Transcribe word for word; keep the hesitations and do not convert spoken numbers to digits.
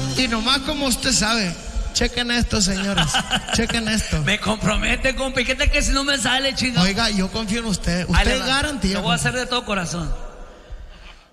Y nomás como usted sabe, chequen esto, señores. Chequen esto. Me compromete, compa. ¿Y qué tal que si no me sale, chingado? Oiga, yo confío en usted. Ahí le Usted va. garantía. Lo voy a hacer de todo corazón.